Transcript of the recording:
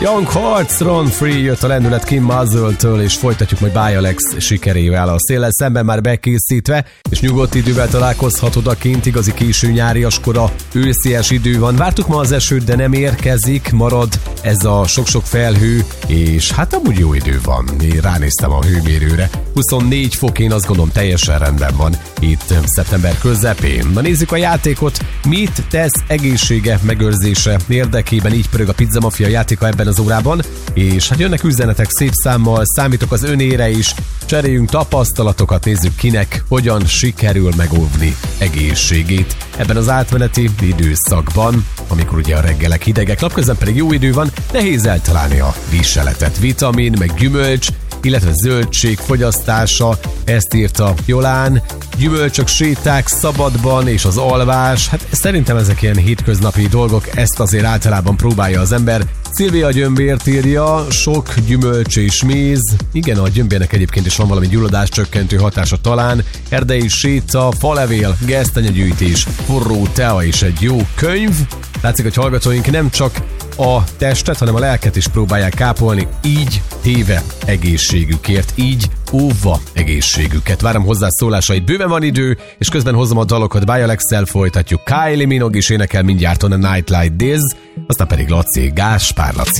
Young Hearts, Run Free jött a lendület Kim Muzzle-től, és folytatjuk majd Bialex sikerével a széllel szemben már bekészítve, és nyugodt idővel találkozhat odakint, igazi késő nyáriaskora, őszies idő van. Vártuk ma az esőt, de nem érkezik, marad ez a sok-sok felhő, és hát amúgy jó idő van. Én ránéztem a hőmérőre. 24 fok, én azt gondolom teljesen rendben van itt szeptember közepén. Na nézzük a játékot, mit tesz egészsége megőrzése érdekében, így pörög a Pizza Mafia játéka ebben az órában, és hát jönnek üzenetek szép számmal, számítok az önére is, cseréljünk tapasztalatokat, nézzük kinek, hogyan sikerül megóvni egészségét ebben az átmeneti időszakban, amikor ugye a reggelek hidegek, napközben pedig jó idő van, nehéz eltalálni a viseletet. Vitamin, meg gyümölcs, illetve zöldség fogyasztása, ezt írta Jolán. Gyümölcsök, séták szabadban és az alvás, hát szerintem ezek ilyen hétköznapi dolgok, ezt azért általában próbálja az ember. Szilvia Gyömbért írja, sok gyümölcs és méz. Igen, a gyömbérnek egyébként is van valami gyulladáscsökkentő hatása talán. Erdei séta, falevél, gesztenyegyűjtés, forró tea és egy jó könyv. Látszik, hogy hallgatóink nem csak a testet, hanem a lelket is próbálják kápolni, így téve egészségükért, így óvva egészségüket. Várom hozzászólásait, bőven van idő, és közben hozom a dalokat, Bialex-szel folytatjuk. Kylie Minogue is énekel mindjárt on a Night Like This, aztán pedig Laci, Gáspár Laci.